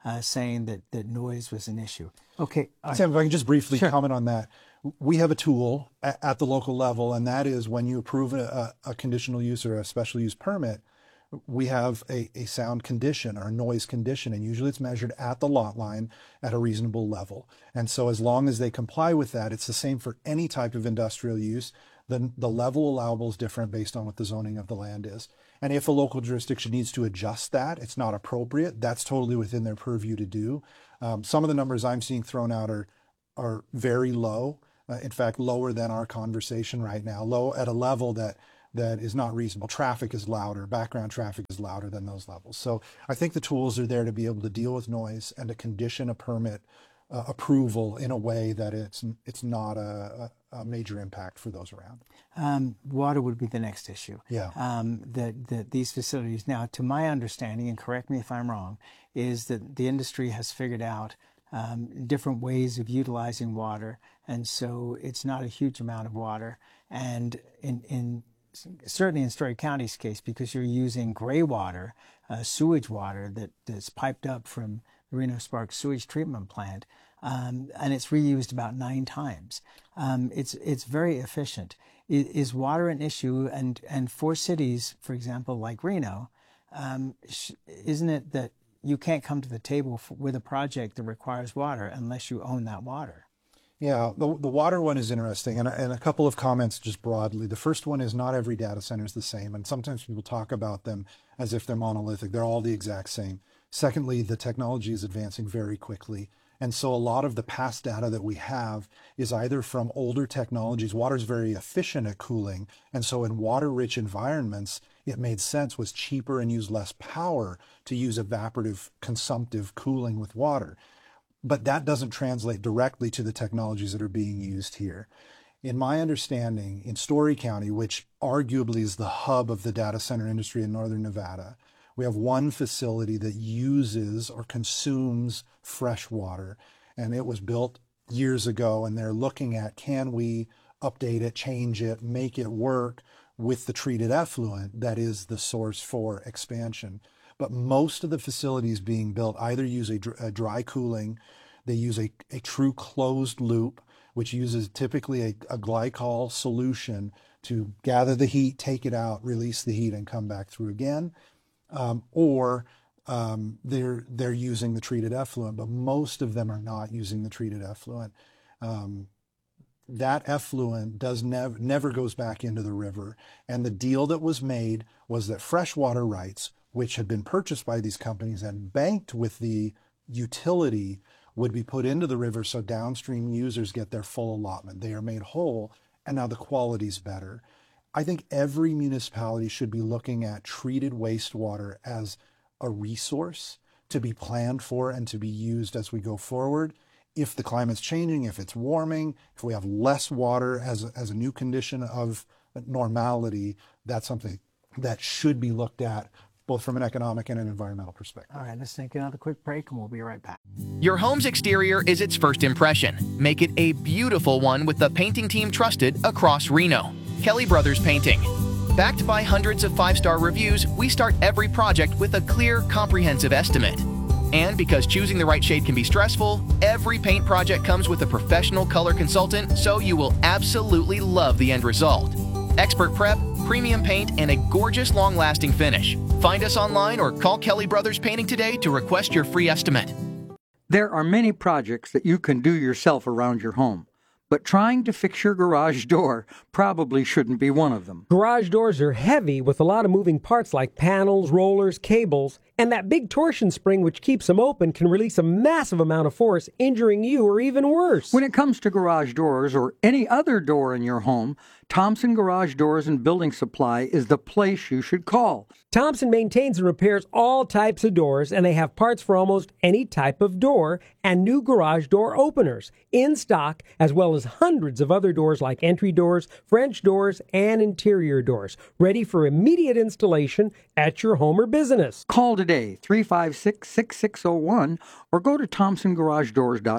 uh, saying that, that noise was an issue. Okay. Sam, if I can just briefly Sure. comment on that. We have a tool at, at the local level, and that is when you approve a, a conditional use or a special use permit, we have a, a sound condition or a noise condition, and usually it's measured at the lot line at a reasonable level. And so as long as they comply with that, it's the same for any type of industrial use. Then the level allowable is different based on what the zoning of the land is. And if a local jurisdiction needs to adjust that, it's not appropriate, that's totally within their purview to do. Um, some of the numbers I'm seeing thrown out are, are very low. Uh, in fact, lower than our conversation right now, low at a level that that is not reasonable. Traffic is louder, background traffic is louder than those levels. So I think the tools are there to be able to deal with noise and to condition a permit uh, approval in a way that it's it's not a, a major impact for those around. Um, water would be the next issue. Yeah. Um, that, that these facilities, now to my understanding, and correct me if I'm wrong, is that the industry has figured out um, different ways of utilizing water. And so it's not a huge amount of water. And in, in certainly in Story County's case, because you're using gray water, uh, sewage water that, that's piped up from the Reno Sparks sewage treatment plant, um, and it's reused about nine times. Um, it's it's very efficient. Is, is water an issue? And and for cities, for example, like Reno, um, sh- isn't it that you can't come to the table f- with a project that requires water unless you own that water? Yeah, the, the water one is interesting, and, and a couple of comments just broadly. The first one is not every data center is the same, and sometimes people talk about them as if they're monolithic. They're all the exact same. Secondly, the technology is advancing very quickly, and so a lot of the past data that we have is either from older technologies. Water is very efficient at cooling, and so in water-rich environments, it made sense, was cheaper and used less power to use evaporative consumptive cooling with water. But that doesn't translate directly to the technologies that are being used here. In my understanding, in Story County, which arguably is the hub of the data center industry in northern Nevada, we have one facility that uses or consumes fresh water, and it was built years ago, and they're looking at, can we update it, change it, make it work with the treated effluent that is the source for expansion. But most of the facilities being built either use a, dr- a dry cooling, they use a, a true closed loop, which uses typically a, a glycol solution to gather the heat, take it out, release the heat, and come back through again. Um, or um, they're they're using the treated effluent, but most of them are not using the treated effluent. Um, that effluent does never never goes back into the river. And the deal that was made was that freshwater rights, which had been purchased by these companies and banked with the utility, would be put into the river so downstream users get their full allotment. They are made whole, and now the quality's better. I think every municipality should be looking at treated wastewater as a resource to be planned for and to be used as we go forward. If the climate's changing, if it's warming, if we have less water as a, as a new condition of normality, that's something that should be looked at both from an economic and an environmental perspective. All right, let's take another quick break and we'll be right back. Your home's exterior is its first impression. Make it a beautiful one with the painting team trusted across Reno. Kelly Brothers Painting. Backed by hundreds of five-star reviews, we start every project with a clear, comprehensive estimate. And because choosing the right shade can be stressful, every paint project comes with a professional color consultant, so you will absolutely love the end result. Expert prep, premium paint, and a gorgeous long-lasting finish. Find us online or call Kelly Brothers Painting today to request your free estimate. There are many projects that you can do yourself around your home, but trying to fix your garage door probably shouldn't be one of them. Garage doors are heavy with a lot of moving parts like panels, rollers, cables, and that big torsion spring which keeps them open can release a massive amount of force, injuring you or even worse. When it comes to garage doors or any other door in your home, Thompson Garage Doors and Building Supply is the place you should call. Thompson maintains and repairs all types of doors, and they have parts for almost any type of door and new garage door openers in stock, as well as hundreds of other doors like entry doors, French doors, and interior doors, ready for immediate installation at your home or business. Call today, three five six, six six zero one, or go to thompson garage doors dot com.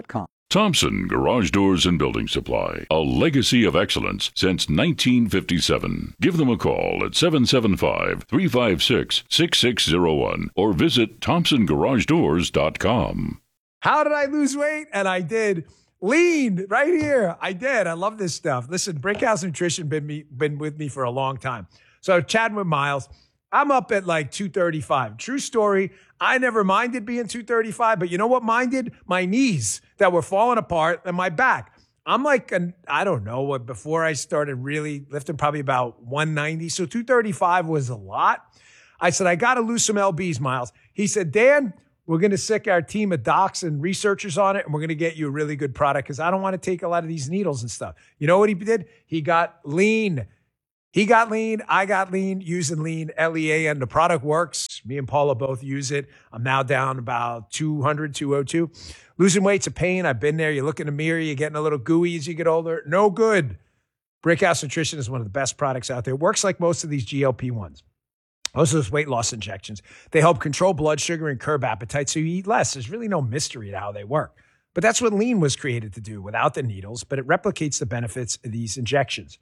Thompson Garage Doors and Building Supply, a legacy of excellence since nineteen fifty-seven. Give them a call at seven seven five, three five six, six six zero one or visit thompson garage doors dot com. How did I lose weight? And I did. Lean right here. I did. I love this stuff. Listen, Brickhouse Nutrition been me been with me for a long time. So chatting with Miles, I'm up at like two thirty-five. True story. I never minded being two thirty-five, but you know what minded? My knees that were falling apart and my back. I'm like, an, I don't know, what before I started really lifting, probably about one ninety. So two thirty-five was a lot. I said, I got to lose some L Bs, Miles. He said, Dan, we're going to sick our team of docs and researchers on it, and we're going to get you a really good product because I don't want to take a lot of these needles and stuff. You know what he did? He got lean. He got lean. I got lean using lean, L E A N. The product works. Me and Paula both use it. I'm now down about two hundred, two oh two. Losing weight's a pain. I've been there. You look in the mirror, you're getting a little gooey as you get older. No good. Brickhouse Nutrition is one of the best products out there. It works like most of these G L P ones. Most of those weight loss injections. They help control blood sugar and curb appetite so you eat less. There's really no mystery to how they work. But that's what lean was created to do without the needles, but it replicates the benefits of these injections.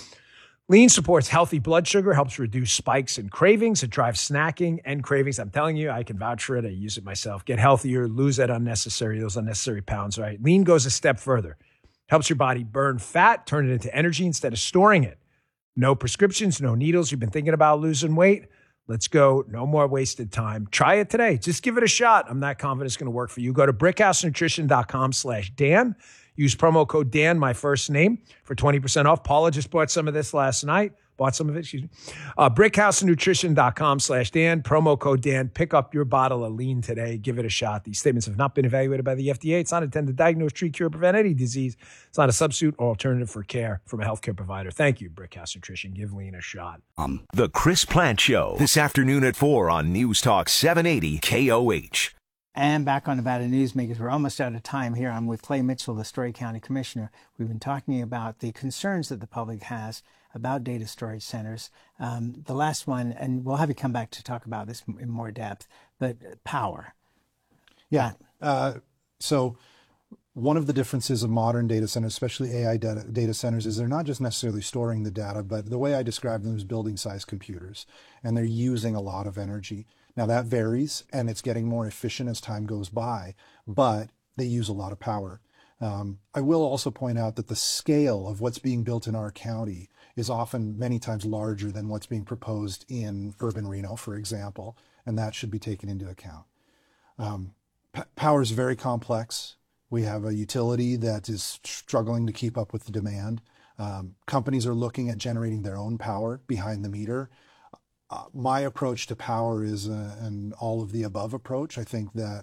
Lean supports healthy blood sugar, helps reduce spikes and cravings. It drives snacking and cravings. I'm telling you, I can vouch for it. I use it myself. Get healthier, lose that unnecessary, those unnecessary pounds, right? Lean goes a step further. Helps your body burn fat, turn it into energy instead of storing it. No prescriptions, no needles. You've been thinking about losing weight? Let's go. No more wasted time. Try it today. Just give it a shot. I'm not confident it's going to work for you. Go to brickhousenutrition.com slash Dan. Use promo code Dan, my first name, for twenty percent off. Paula just bought some of this last night. Bought some of it, excuse me. Uh, brickhousenutrition.com slash Dan. Promo code Dan. Pick up your bottle of lean today. Give it a shot. These statements have not been evaluated by the F D A. It's not intended to diagnose, treat, cure, or prevent any disease. It's not a substitute or alternative for care from a healthcare provider. Thank you, Brickhouse Nutrition. Give lean a shot. Um, the Chris Plant Show, this afternoon at four on News Talk seven eighty K O H. And back on Nevada Newsmakers, we're almost out of time here. I'm with Clay Mitchell, the Story County Commissioner. We've been talking about the concerns that the public has about data storage centers. Um, the last one, and we'll have you come back to talk about this in more depth, but power. Yeah. Uh, so one of the differences of modern data centers, especially A I data, data centers, is they're not just necessarily storing the data, but the way I describe them is building-sized computers, and they're using a lot of energy. Now that varies, and it's getting more efficient as time goes by, but they use a lot of power. Um, I will also point out that the scale of what's being built in our county is often many times larger than what's being proposed in urban Reno, for example, and that should be taken into account. Um, p- power is very complex. We have a utility that is struggling to keep up with the demand. Um, companies are looking at generating their own power behind the meter. Uh, my approach to power is a, an all of the above approach. I think that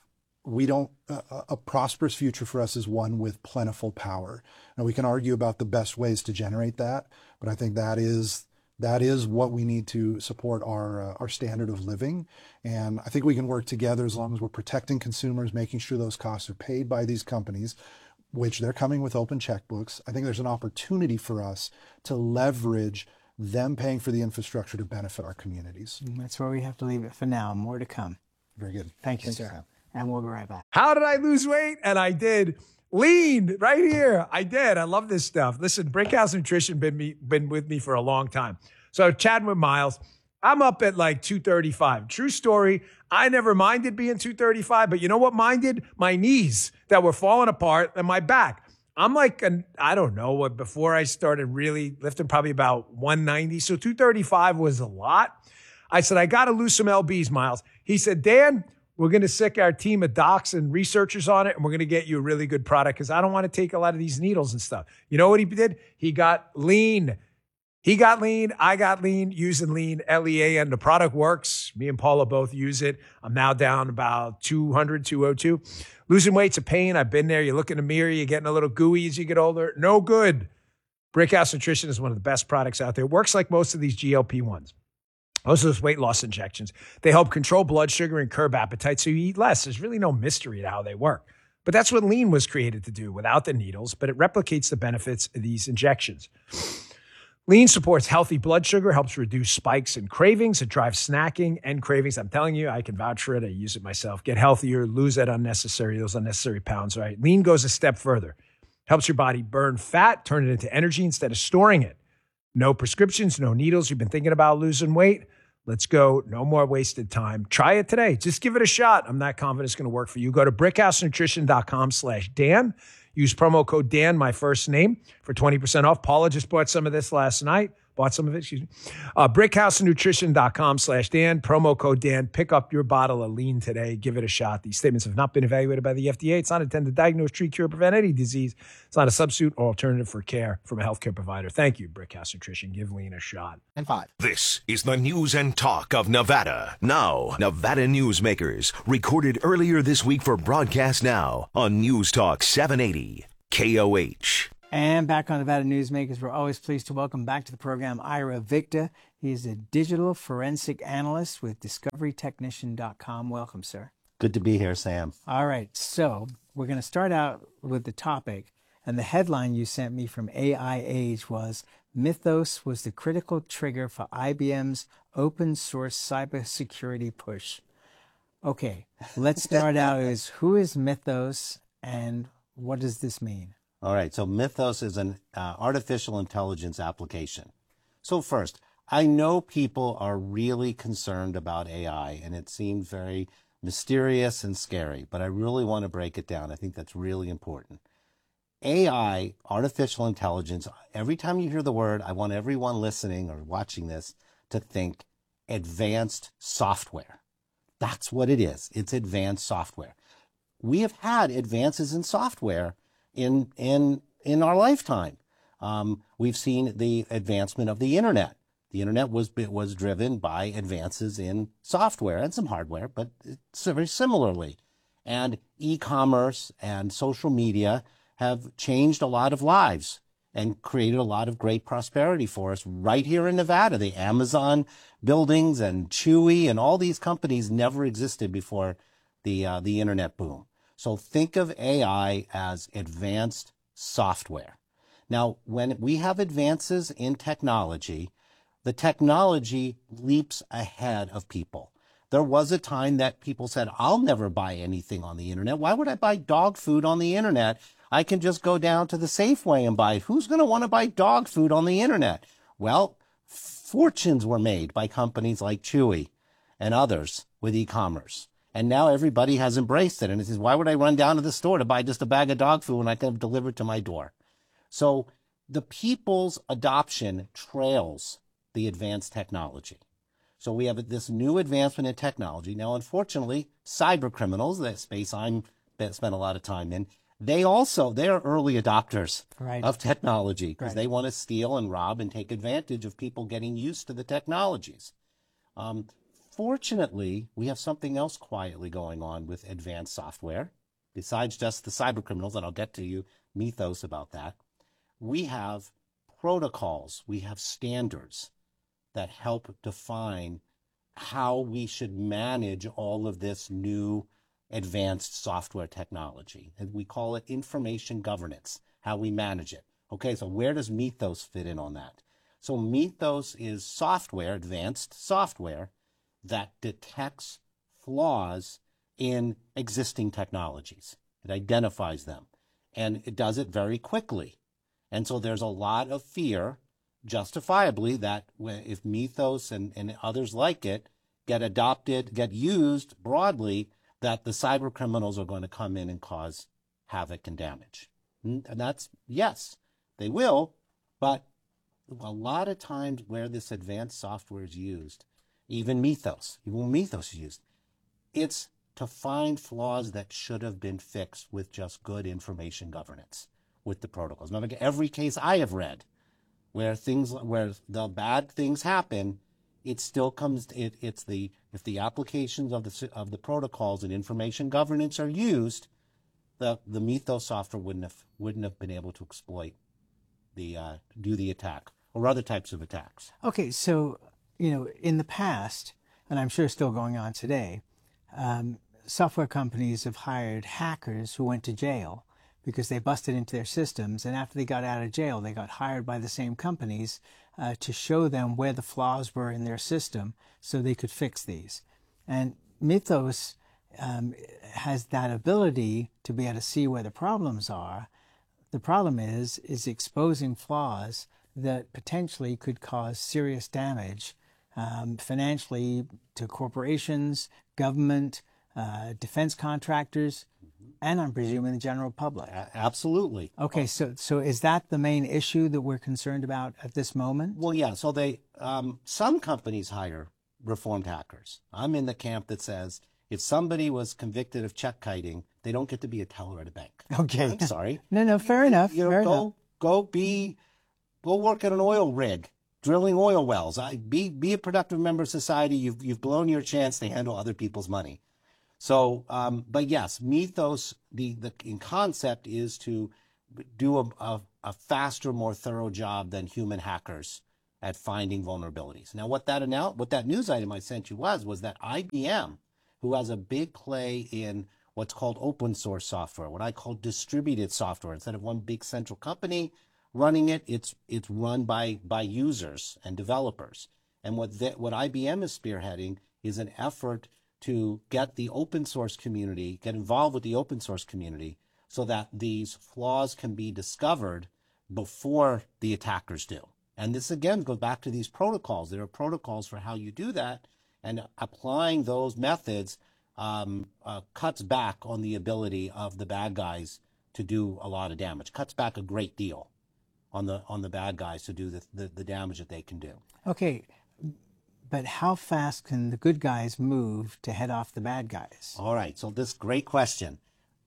we don't, uh, a prosperous future for us is one with plentiful power. Now we can argue about the best ways to generate that, but I think that is, that is what we need to support our, uh, our standard of living. And I think we can work together as long as we're protecting consumers, making sure those costs are paid by these companies, which they're coming with open checkbooks. I think there's an opportunity for us to leverage them paying for the infrastructure to benefit our communities. That's where we have to leave it for now. More to come. Very good. Thank you, Thanks, sir. Sam. And we'll be right back. How did I lose weight? And I did. Lean right here. I did. I love this stuff. Listen, Brickhouse Nutrition been me been with me for a long time. So chatting with Miles, I'm up at like two thirty-five. True story. I never minded being two thirty-five, but you know what minded? My knees that were falling apart and my back. I'm like, an, I don't know, what before I started really lifting, probably about one ninety. So two thirty-five was a lot. I said, I got to lose some L Bs, Miles. He said, Dan, we're going to sick our team of docs and researchers on it, and we're going to get you a really good product because I don't want to take a lot of these needles and stuff. You know what he did? He got lean. He got lean. I got lean using lean, L E A N. The product works. Me and Paula both use it. I'm now down about two hundred, two oh two. Losing weight's a pain. I've been there. You look in the mirror, you're getting a little gooey as you get older. No good. Brickhouse Nutrition is one of the best products out there. It works like most of these G L P ones. Most of those weight loss injections. They help control blood sugar and curb appetite so you eat less. There's really no mystery to how they work. But that's what lean was created to do without the needles, but it replicates the benefits of these injections. Lean supports healthy blood sugar, helps reduce spikes and cravings. It drives snacking and cravings. I'm telling you, I can vouch for it. I use it myself. Get healthier, lose that unnecessary, those unnecessary pounds, right? Lean goes a step further. Helps your body burn fat, turn it into energy instead of storing it. No prescriptions, no needles. You've been thinking about losing weight? Let's go. No more wasted time. Try it today. Just give it a shot. I'm not confident it's going to work for you. Go to brickhousenutrition.com slash Dan. Use promo code Dan, my first name, for twenty percent off. Paula just bought some of this last night. Bought some of it, excuse me. Uh, brickhousenutrition.com slash Dan. Promo code Dan. Pick up your bottle of Lean today. Give it a shot. These statements have not been evaluated by the F D A. It's not intended to diagnose, treat, cure, prevent any disease. It's not a substitute or alternative for care from a healthcare provider. Thank you, Brickhouse Nutrition. Give Lean a shot. And five. This is the news and talk of Nevada. Now, Nevada Newsmakers, recorded earlier this week for broadcast now on News Talk seven eighty K O H. And back on Nevada Newsmakers, we're always pleased to welcome back to the program Ira Victor. He's a digital forensic analyst with discovery technician dot com. Welcome, sir. Good to be here, Sam. All right, so we're going to start out with the topic. And the headline you sent me from A I Age was, Mythos was the critical trigger for I B M's open source cybersecurity push. Okay, let's start out is, who is Mythos and what does this mean? All right, so Mythos is an uh, artificial intelligence application. So first, I know people are really concerned about A I, and it seems very mysterious and scary, but I really want to break it down. I think that's really important. A I, artificial intelligence, every time you hear the word, I want everyone listening or watching this to think advanced software. That's what it is. It's advanced software. We have had advances in software in in in our lifetime. Um, we've seen the advancement of the internet. The internet was was driven by advances in software and some hardware, but it's very similarly. And e-commerce and social media have changed a lot of lives and created a lot of great prosperity for us right here in Nevada. The Amazon buildings and Chewy and all these companies never existed before the uh, the internet boom. So think of A I as advanced software. Now, when we have advances in technology, the technology leaps ahead of people. There was a time that people said, I'll never buy anything on the internet. Why would I buy dog food on the internet? I can just go down to the Safeway and buy it. Who's going to want to buy dog food on the internet? Well, fortunes were made by companies like Chewy and others with e-commerce. And now everybody has embraced it. And it says, why would I run down to the store to buy just a bag of dog food when I can have it delivered to my door? So the people's adoption trails the advanced technology. So we have this new advancement in technology. Now, unfortunately, cyber criminals, that space I'm that spent a lot of time in, they also, they are early adopters right. of technology because right. they want to steal and rob and take advantage of people getting used to the technologies. Um, Fortunately, we have something else quietly going on with advanced software, besides just the cyber criminals, and I'll get to you, Mythos, about that. We have protocols, we have standards that help define how we should manage all of this new advanced software technology. And we call it information governance, how we manage it. Okay, so where does Mythos fit in on that? So Mythos is software, advanced software, that detects flaws in existing technologies. It identifies them, and it does it very quickly. And so there's a lot of fear, justifiably, that if Mythos and, and others like it get adopted, get used broadly, that the cyber criminals are going to come in and cause havoc and damage. And that's, yes, they will, but a lot of times where this advanced software is used, even Mythos, even Mythos is used, it's to find flaws that should have been fixed with just good information governance with the protocols. Now, every case I have read where things, where the bad things happen, it still comes, it, it's the, if the applications of the, of the protocols and information governance are used, the, the Mythos software wouldn't have, wouldn't have been able to exploit the, uh, do the attack or other types of attacks. Okay, so, you know, in the past, and I'm sure still going on today, um, software companies have hired hackers who went to jail because they busted into their systems, and after they got out of jail, they got hired by the same companies uh, to show them where the flaws were in their system so they could fix these. And Mythos um, has that ability to be able to see where the problems are. The problem is, is exposing flaws that potentially could cause serious damage um, financially to corporations, government, uh, defense contractors, and I'm presuming the general public. A- absolutely. Okay, so so is that the main issue that we're concerned about at this moment? Well, yeah. So they, um, some companies hire reformed hackers. I'm in the camp that says if somebody was convicted of check kiting, they don't get to be a teller at a bank. Okay. I'm sorry. No, no, fair enough. You know, fair go enough. go be go work at an oil rig, drilling oil wells. I, be be a productive member of society. You've you've blown your chance to handle other people's money. So, um, but yes, Mythos, the, the in concept is to do a, a, a faster, more thorough job than human hackers at finding vulnerabilities. Now, what that annou- what that news item I sent you was, was that I B M, who has a big play in what's called open source software, what I call distributed software. Instead of one big central company running it, it's it's run by by users and developers. And what the, what I B M is spearheading is an effort to get the open source community, get involved with the open source community so that these flaws can be discovered before the attackers do. And this again goes back to these protocols. There are protocols for how you do that, and applying those methods um, uh, cuts back on the ability of the bad guys to do a lot of damage, cuts back a great deal on the on the bad guys to do the, the, the damage that they can do. Okay. But how fast can the good guys move to head off the bad guys? All right. So this great question.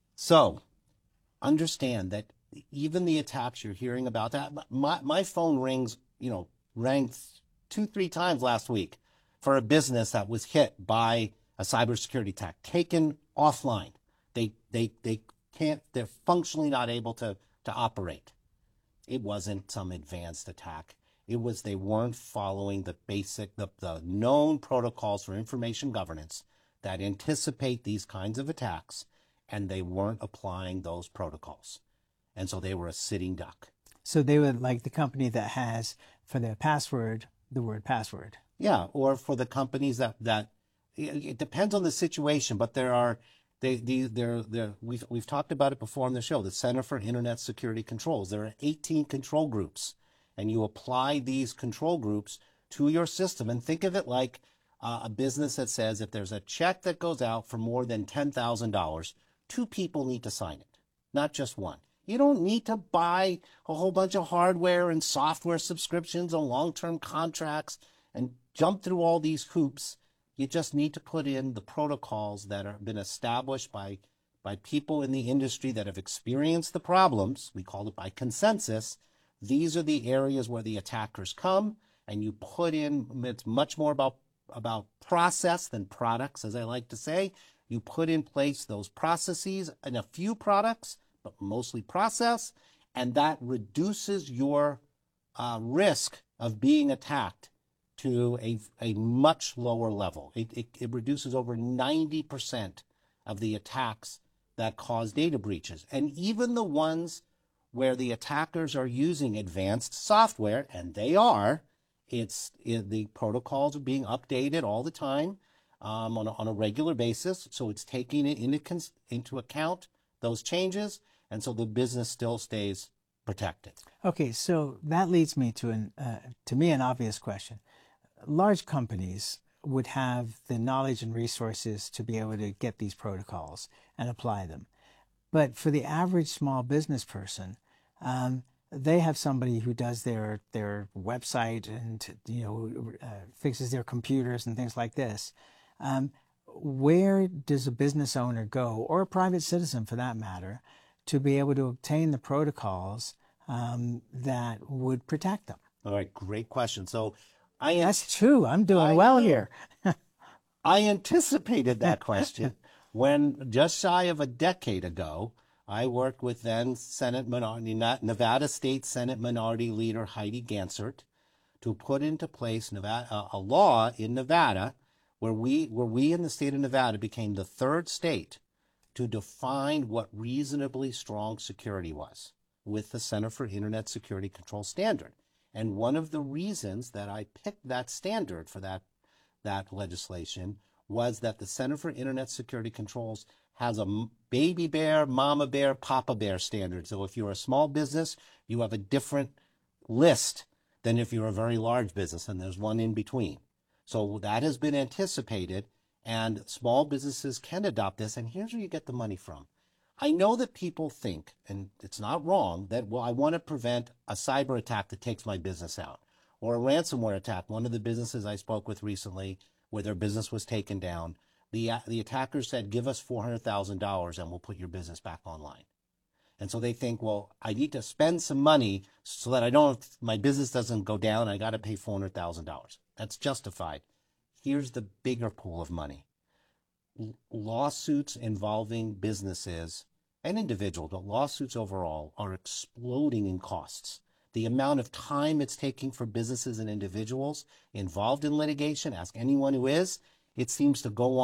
So understand that even the attacks you're hearing about, that my, my phone rings, you know, rang two, three times last week for a business that was hit by a cybersecurity attack, taken offline. They, they, they can't, they're functionally not able to, to operate. It wasn't some advanced attack. It was they weren't following the basic, the, the known protocols for information governance that anticipate these kinds of attacks, and they weren't applying those protocols. And so they were a sitting duck. So they were like the company that has, for their password, the word password. Yeah, or for the companies that, that it depends on the situation, but there are, they, they, they're, they're, we've, we've talked about it before on the show, the Center for Internet Security Controls. There are eighteen control groups. And you apply these control groups to your system. And think of it like uh, a business that says if there's a check that goes out for more than ten thousand dollars, two people need to sign it, not just one. You don't need to buy a whole bunch of hardware and software subscriptions and long-term contracts and jump through all these hoops. You just need to put in the protocols that have been established by, by people in the industry that have experienced the problems. We call it by consensus. These are the areas where the attackers come, and you put in, it's much more about, about process than products, as I like to say. You put in place those processes in a few products, but mostly process, and that reduces your uh, risk of being attacked to a, a much lower level. It, it, it reduces over ninety percent of the attacks that cause data breaches. And even the ones where the attackers are using advanced software, and they are, it's it, the protocols are being updated all the time um, on, a, on a regular basis. So it's taking it into, cons- into account, those changes, and so the business still stays protected. Okay, so that leads me to an uh, to me an obvious question. Large companies would have the knowledge and resources to be able to get these protocols and apply them. But for the average small business person, um, they have somebody who does their their website and you know uh, fixes their computers and things like this. Um, where does a business owner go, or a private citizen for that matter, to be able to obtain the protocols um, that would protect them? All right, great question. So I that's true. I'm doing I, well here. I anticipated that question when just shy of a decade ago, I worked with then Senate Minority, Nevada State Senate Minority Leader Heidi Gansert to put into place Nevada, a law in Nevada where we, where we in the state of Nevada became the third state to define what reasonably strong security was with the Center for Internet Security Control standard. And one of the reasons that I picked that standard for that, that legislation was that the Center for Internet Security Controls has a baby bear, mama bear, papa bear standard. So if you're a small business, you have a different list than if you're a very large business, and there's one in between. So that has been anticipated, and small businesses can adopt this, and here's where you get the money from. I know that people think, and it's not wrong, that, well, I want to prevent a cyber attack that takes my business out, or a ransomware attack. One of the businesses I spoke with recently, where their business was taken down, the, the attackers said, give us four hundred thousand dollars and we'll put your business back online. And so they think, well, I need to spend some money so that I don't, my business doesn't go down. I got to pay four hundred thousand dollars. That's justified. Here's the bigger pool of money. L- lawsuits involving businesses and individuals, but lawsuits overall, are exploding in costs. The amount of time it's taking for businesses and individuals involved in litigation, ask anyone who is, it seems to go on.